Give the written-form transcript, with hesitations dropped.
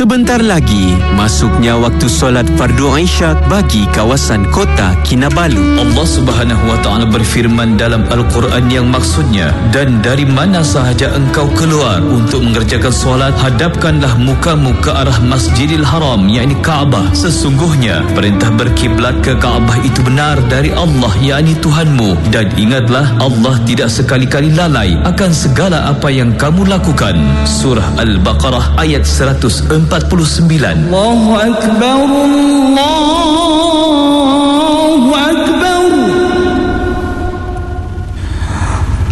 Sebentar lagi masuknya waktu solat fardu Isyak bagi kawasan kota Kinabalu. Allah Subhanahu wa taala berfirman dalam Al-Quran yang maksudnya, dan dari mana sahaja engkau keluar untuk mengerjakan solat, hadapkanlah mukamu ke arah Masjidil Haram, yakni Kaabah. Sesungguhnya perintah berkiblat ke Kaabah itu benar dari Allah, yakni Tuhanmu, dan ingatlah Allah tidak sekali-kali lalai akan segala apa yang kamu lakukan. Surah Al-Baqarah ayat 149. Allahu Akbar, Allah